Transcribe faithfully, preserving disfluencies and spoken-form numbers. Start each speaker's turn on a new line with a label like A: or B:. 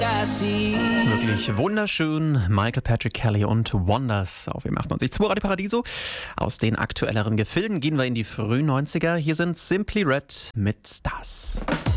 A: Wirklich wunderschön. Michael Patrick Kelly und Wonders auf dem achtundneunzig Komma zwei Radio Paradiso. Aus den aktuelleren Gefilden gehen wir in die frühen neunziger. Hier sind Simply Red mit Stars.